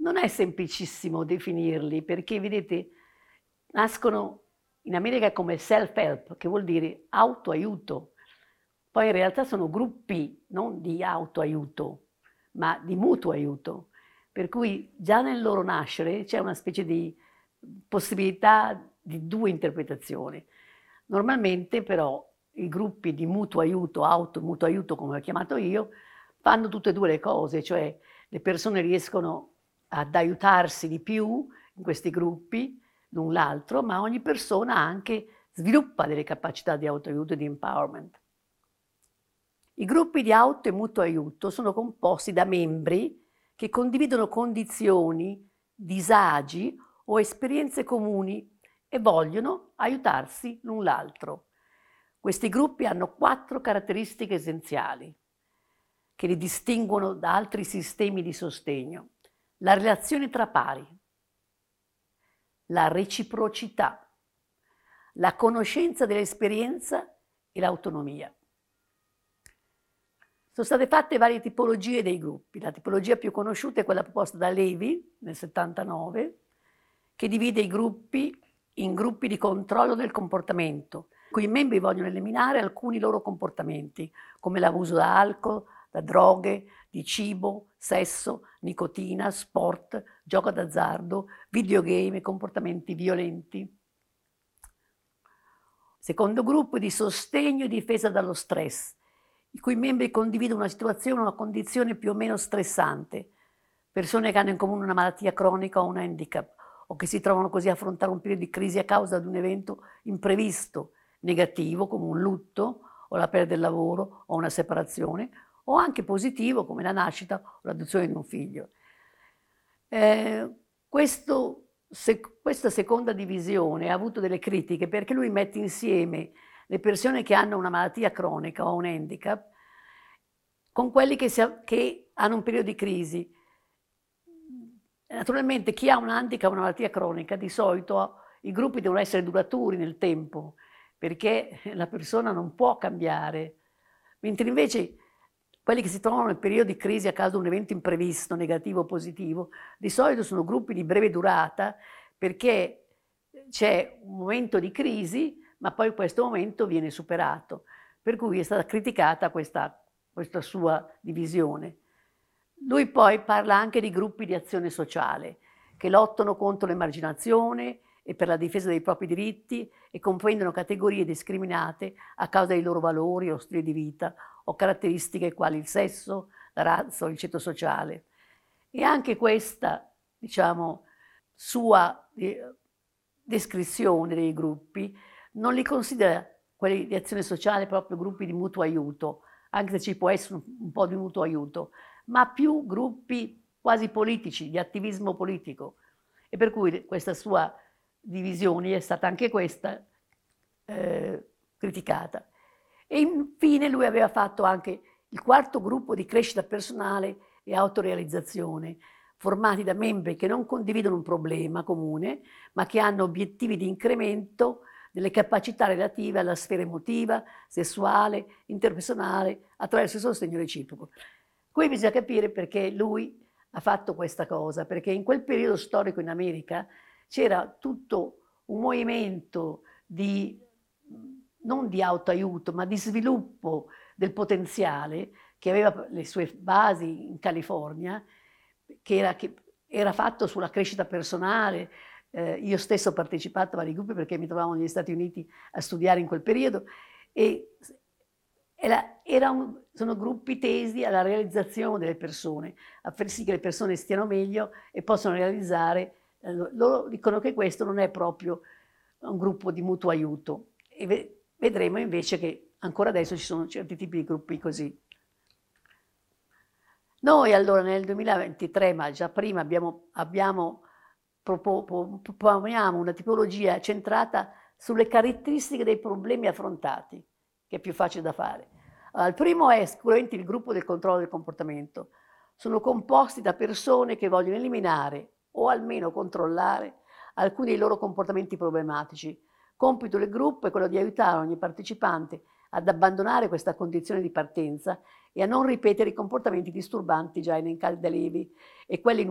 Non è semplicissimo definirli perché, vedete, nascono in America come self-help, che vuol dire autoaiuto. Poi in realtà sono gruppi non di autoaiuto, ma di mutuo aiuto. Per cui già nel loro nascere c'è una specie di possibilità di due interpretazioni. Normalmente però i gruppi di mutuo aiuto, auto mutuo aiuto come ho chiamato io, fanno tutte e due le cose, cioè le persone riescono ad aiutarsi di più in questi gruppi l'un l'altro, ma ogni persona anche sviluppa delle capacità di autoaiuto e di empowerment. I gruppi di auto e mutuo aiuto sono composti da membri che condividono condizioni, disagi o esperienze comuni e vogliono aiutarsi l'un l'altro. Questi gruppi hanno 4 caratteristiche essenziali che li distinguono da altri sistemi di sostegno. La relazione tra pari, la reciprocità, la conoscenza dell'esperienza e l'autonomia. Sono state fatte varie tipologie dei gruppi. La tipologia più conosciuta è quella proposta da Levy nel 79, che divide i gruppi in gruppi di controllo del comportamento, in cui i membri vogliono eliminare alcuni loro comportamenti, come l'abuso da alcol, da droghe, di cibo, sesso, nicotina, sport, gioco d'azzardo, videogame e comportamenti violenti. Secondo gruppo di sostegno e difesa dallo stress, i cui membri condividono una situazione, una condizione più o meno stressante, persone che hanno in comune una malattia cronica o un handicap, o che si trovano così a affrontare un periodo di crisi a causa di un evento imprevisto, negativo, come un lutto, o la perdita del lavoro, o una separazione, o anche positivo, come la nascita o l'adozione di un figlio. Questa seconda divisione ha avuto delle critiche perché lui mette insieme le persone che hanno una malattia cronica o un handicap con quelli che hanno un periodo di crisi. Naturalmente chi ha un handicap o una malattia cronica, di solito i gruppi devono essere duraturi nel tempo, perché la persona non può cambiare, mentre invece quelli che si trovano nel periodo di crisi a causa di un evento imprevisto, negativo o positivo, di solito sono gruppi di breve durata, perché c'è un momento di crisi, ma poi questo momento viene superato. Per cui è stata criticata questa sua divisione. Lui poi parla anche di gruppi di azione sociale, che lottano contro l'emarginazione e per la difesa dei propri diritti e comprendono categorie discriminate a causa dei loro valori o stili di vita o caratteristiche quali il sesso, la razza o il ceto sociale. E anche questa, diciamo, sua descrizione dei gruppi non li considera quelli di azione sociale proprio gruppi di mutuo aiuto, anche se ci può essere un po' di mutuo aiuto, ma più gruppi quasi politici, di attivismo politico. E per cui questa sua divisione è stata anche questa criticata. E infine lui aveva fatto anche il quarto gruppo di crescita personale e autorealizzazione, formati da membri che non condividono un problema comune, ma che hanno obiettivi di incremento delle capacità relative alla sfera emotiva, sessuale, interpersonale, attraverso il sostegno reciproco. Qui bisogna capire perché lui ha fatto questa cosa, perché in quel periodo storico in America c'era tutto un movimento non di autoaiuto, ma di sviluppo del potenziale, che aveva le sue basi in California, che era fatto sulla crescita personale. Io stesso ho partecipato a vari gruppi perché mi trovavo negli Stati Uniti a studiare in quel periodo e sono gruppi tesi alla realizzazione delle persone, a far sì che le persone stiano meglio e possano realizzare. Loro dicono che questo non è proprio un gruppo di mutuo aiuto e vedremo invece che ancora adesso ci sono certi tipi di gruppi così. Noi allora nel 2023, ma già prima proponiamo una tipologia centrata sulle caratteristiche dei problemi affrontati, che è più facile da fare. Allora, il primo è sicuramente il gruppo del controllo del comportamento. Sono composti da persone che vogliono eliminare o almeno controllare alcuni dei loro comportamenti problematici. Compito del gruppo è quello di aiutare ogni partecipante ad abbandonare questa condizione di partenza e a non ripetere i comportamenti disturbanti già elencati da Levy e quelli